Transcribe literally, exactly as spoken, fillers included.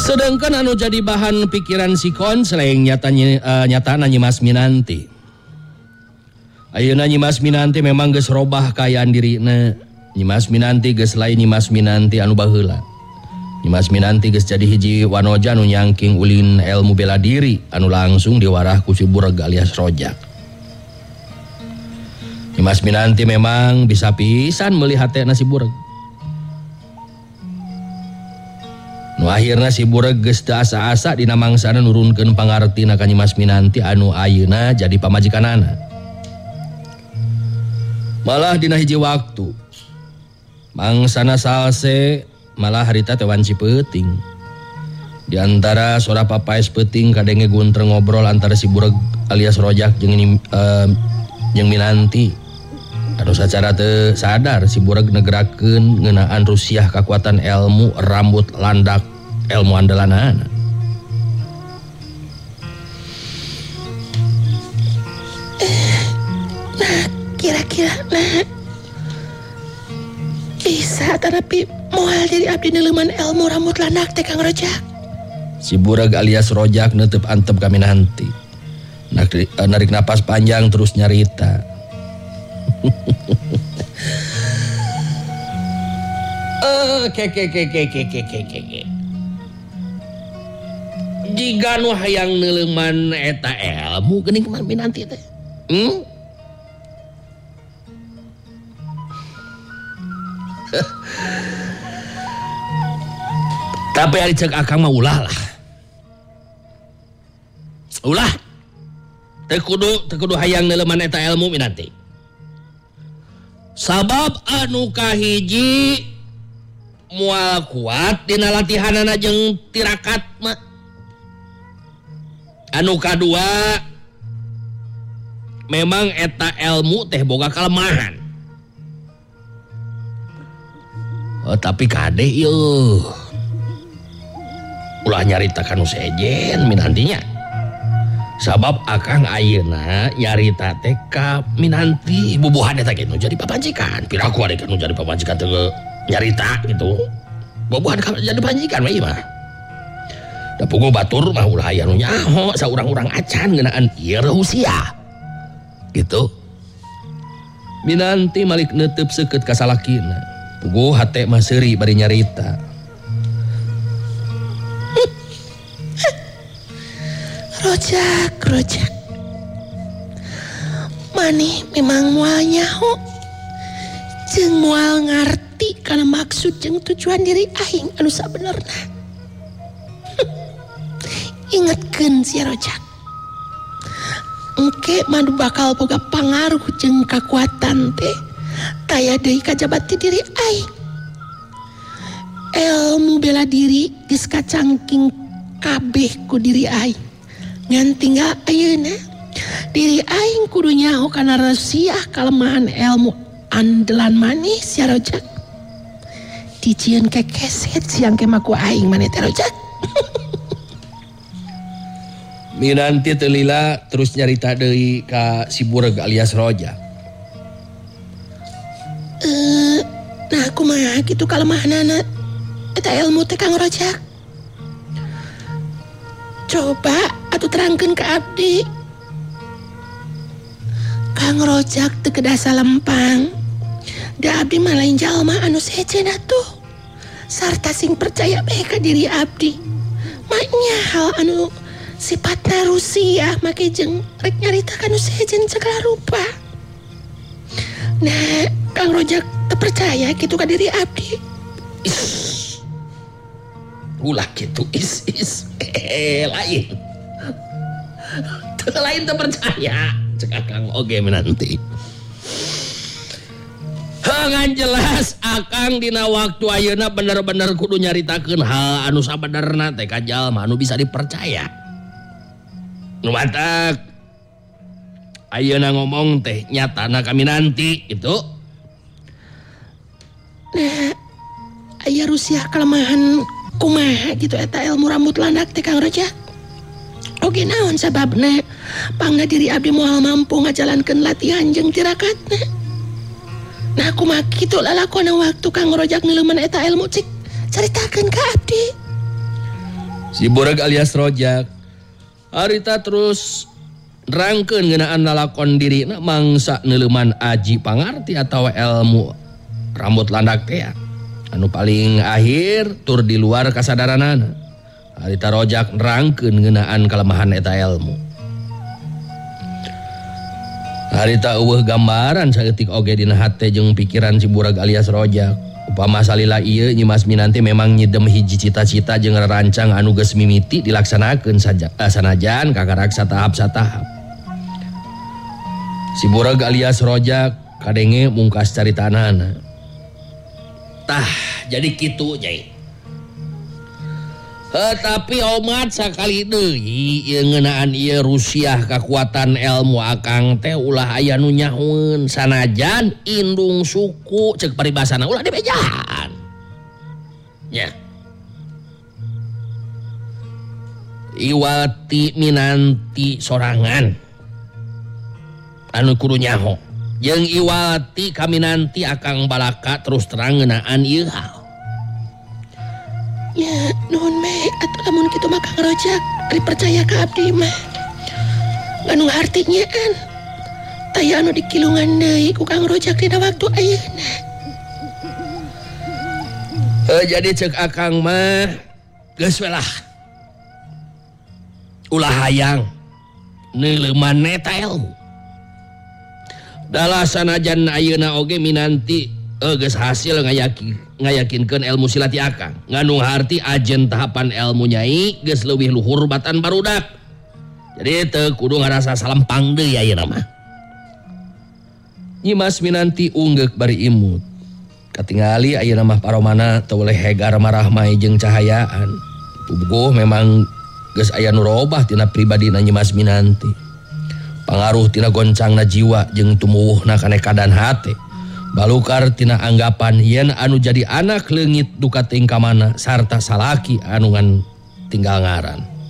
Sedangkan anu jadi bahan pikiran si konsleng nyatanya uh, nyatana Nyimas Minanti. Ayeuna Nyimas Minanti memang geus robah kayaan dirina. Nyimas Minanti geus lain Nyimas Minanti anu baheula. Nyimas Minanti geus jadi hiji wanoja anu nyangking ulin ilmu bela diri anu langsung diwarah ku si Bureg alias Rojak. Nyimas Minanti memang bisa pisan melihat hatena si Bureg. Nu akhirna si Bureg geus teu asa-asa dina mangsana nurunkeun pangartina ka Nyimas Minanti anu ayeuna jadi pamajikanana. Malah dina hiji waktu mangsana salse malah harita tewan si peuting. Di antara suara papaes peuting kadenge gunter ngobrol antara si Bureg alias Rojak jeung uh, jeung Minanti. Anu sacara teu sadar si Bureg negerakeun ngeunaan Rusiah kakuatan ilmu rambut landak ilmu andalanana. Nah, kira-kira nah bisa tetapi moal jadi abdi neuleman ilmu rambut landak teh Kang Rojak. Si Bureg alias Rojak neuteub antep ka Minanti. Narik napas panjang terus nyarita. Oke ke ke ke ke ke ke ke. Jika nu hayang neuleman eta ilmu geuning kumaha Minanti teh. Hmm? Tapi ari cek akang mah ulah lah. Ulah. Teu kudu teu kudu hayang neuleman eta ilmu Minanti. Sabab anu kahiji moal kuat dina latihanana jeung tirakat mah. Anu kadua memang eta ilmu teh boga kalemahan. Oh, tapi kade yeuh. Ulah nyarita kanu sejen Minantinya. Sabab akang ayeuna nyarita teh ka Minanti bubuhan eta kitu jadi papanjikan. Piraku ade kanu jadi papanjikan teh nyarita gitu. Bubuhan ka jadi panjikan we mah. Da puguh batur mah ulah aya nu nyaho saurang-urang acan ngeunaan ieu Rusia. Gitu. Minanti malik neuteub seukeut ka salakina. Puguh hate mah seuri bari nyarita. Rojak, Rojak. Maneh memang moal nyaho. Jeung moal ngarti kana maksud jeung tujuan diri aing anu sabenerna. Ingetkeun si Rojak. Engke madu bakal boga pangaruh jeung kakuatan teh taya deui kajabat ti diri aing. Ilmu bela diri geus kacangking kabeh ku diri aing. Ngan tinggal ayeuna diri aing kudu nyaho kana Rusiah kalemahan ilmu andelan maneh si Rojak. Dijieun kekeset siang ke maku aing maneh teh Rojak. Minanti teu lila terus nyarita deui ka si Bureg alias Rojak. Eh, nah kumaha kitu kalemahanana eta ilmu teh Kang Rojak? Coba atuh terangkeun ka abdi. Kang Rojak teu kedah salempang. Da abdi mah lain jalma anu sejen atuh. Sarta sing percaya bae ka diri abdi. Maknya hal anu sifatna Rusiah make jeung rek nyarita anu sejen segala rupa. Nah, Kang Rojak teu percaya kitu ka diri abdi. Is. Ulah kitu is is eh lain. Teu lain teu percaya cek akang oge Minanti. Hangan jelas akang dina waktu ayeuna bener-bener kudu nyaritakeun hal anu sabenerna teh ka jalma anu bisa dipercaya. Nu matak ayeuna ngomong teh nyatana ka Minanti gitu. Nah, aya Rusiah kalemahan kumaha gitu eta ilmu rambut landak teh Kang Rojak. Oge naon sababna pangna diri abdi moal mampu ngajalankeun latihan jeung tirakatna. Nah kumaha kitu lalakonna waktu Kang Rojak neuleman eta ilmu cik caritakeun ka abdi. Si Bureg alias Rojak harita terus rangkeun ngeunaan lalakon dirina mangsa neuleman aji pangarti atau ilmu rambut landak teh anu paling akhir tur di luar kasadaranana. Harita Rojak rangkeun ngeunaan kelemahan eta ilmu. Harita eueuh gambaran saeutik oge dina hate jeung pikiran si Bureg alias Rojak. Upama salila ieu Nyi Mas Minanti memang nyidem hiji cita-cita jeung rancang anu geus mimiti dilaksanakeun saja eh, sanajan kakarak satahap satahap. Si Bureg alias Rojak kadenge mungkas caritanana. Tah, jadi kitu Nyai. Eh, tapi omat sakali deui ieu ngeunaan ieu Rusiah kakuatan ilmu akang teh ulah aya nu nyahoeun sanajan indung suku ceuk paribasana ulah dibejaan. Nya. Iwati Minanti sorangan anu kudu nyaho. Jeung Iwati ka Minanti akang balaka terus terang ngeunaan ieu hal. Ya, nuhun me, atuh lamun kitu mah Kang Rojak, dipercaya ka abdi mah. Nganu artinya an, aya anu dikilungan deui ku Kang Rojak dina waktu ayeuna. Eh, jadi ceuk akang mah geus we lah. Ulah hayang neuleuman eta ilmu. Dalah sanajan ayeuna oge Minanti eh, geus hasil ngayakin ngayakinkeun ilmu silat ti akang. Nganu harti ajen tahapan ilmu Nyai geus leuwih luhur batan barudak. Jadi teu kudu ngarasa salempang deui ayeuna mah. Nyi Mas Minanti unggek bari imut. Katingali ayeuna mah paromana teu oleh hegar marahmai jeung cahayaan. Puguh memang geus aya nu robah tina pribadina Nyi Mas Minanti. Pangaruh tina goncangna jiwa jeung tumuwuhna kanekadan hate. Balukar tina anggapan yen anu jadi anak leungit duka tingkamana sarta salaki anu ngan tinggal ngaran.